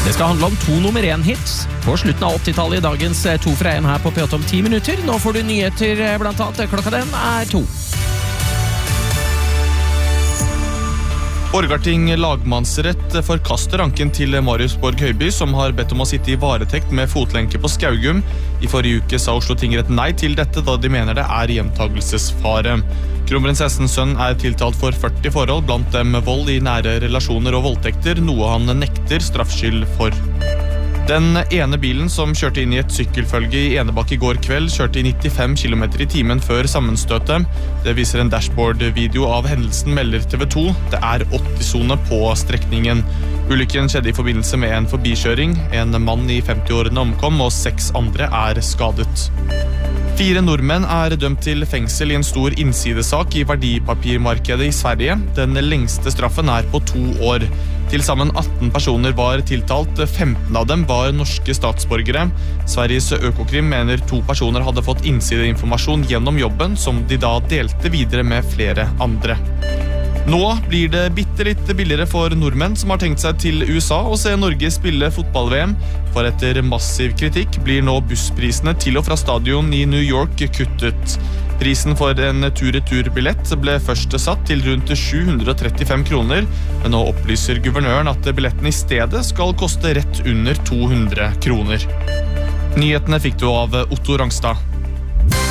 Det skal handle om 2 nummer 1-hits på slutten av 80-tallet i dagens 2 fra 1 her på P8 om 10 minutter. Nå får du nyheter blant annet. Klokka den er 2. Borgarting lagmannsrett forkaster anken til Marius Borg Høiby, som har bedt om å sitte i varetekt med fotlenke på Skaugum. I forrige uke sa Oslo tingrett nei til dette, da de mener det er gjentagelsesfare. Kronprinsessens sønn er tiltalt for 40 forhold, blant dem vold i nære relasjoner og voldtekter, noe han nekter straffskyld for. Den ene bilen som kjørte inn i et sykkelfølge i Enebakk i går kveld, kjørte i 95 km i timen før sammenstøtet. Det viser en dashboard-video av hendelsen, melder TV 2. Det er 80-sone på strekningen. Ulykken skjedde i forbindelse med en forbikjøring. En mann i 50-årene omkom, og 6 andre er skadet. 4 nordmenn er dømt til fengsel i en stor innsidesak i verdipapirmarkedet i Sverige. Den lengste straffen er på 2 år. Til sammen 18 personer var tiltalt, 15 av dem var norske statsborgere. Sveriges Økokrim mener 2 personer hadde fått innsideinformasjon gjennom jobben, som de da delte videre med flere andre. Nå blir det bitte litt billigere for nordmenn som har tenkt seg til USA og se Norge spille fotball-VM. For etter massiv kritikk blir nå bussprisene til og fra stadion i New York kuttet. Prisen for en tur-retur-billett ble først satt til rundt 735 kroner, men nå opplyser guvernøren at billetten i stedet skal koste rett under 200 kroner. Nyhetene fikk du av Otto Rangstad.